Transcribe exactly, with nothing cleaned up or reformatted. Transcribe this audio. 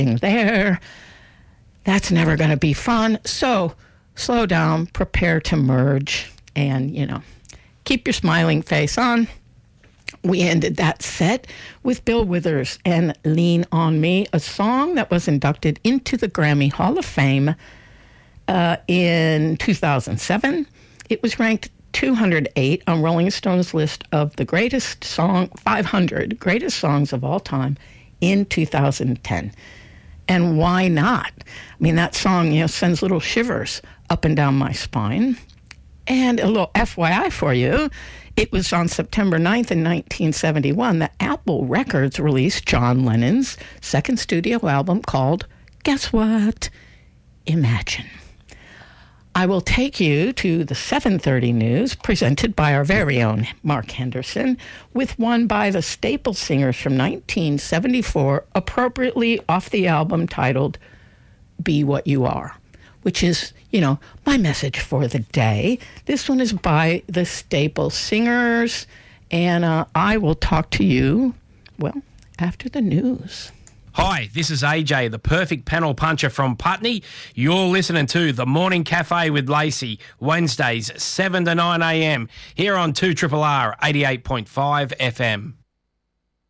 there. That's never going to be fun. So slow down, prepare to merge, and, you know, keep your smiling face on. We ended that set with Bill Withers and Lean on Me, a song that was inducted into the Grammy Hall of Fame uh, in two thousand seven. It was ranked two hundred eight on Rolling Stone's list of the greatest song, five hundred greatest songs of all time in two thousand ten. And why not? I mean, that song, you know, sends little shivers up and down my spine. And a little F Y I for you, it was on September ninth in nineteen seventy-one that Apple Records released John Lennon's second studio album called, guess what? Imagine. I will take you to the seven thirty news presented by our very own Mark Henderson with one by the Staple Singers from nineteen seventy-four, appropriately off the album titled Be What You Are, which is, you know, my message for the day. This one is by the Staple Singers, and uh, I will talk to you, well, after the news. Hi, this is A J, the perfect panel puncher from Putney. You're listening to The Morning Cafe with Lacey, Wednesdays, seven to nine a.m. here on two R R R eighty-eight point five F M.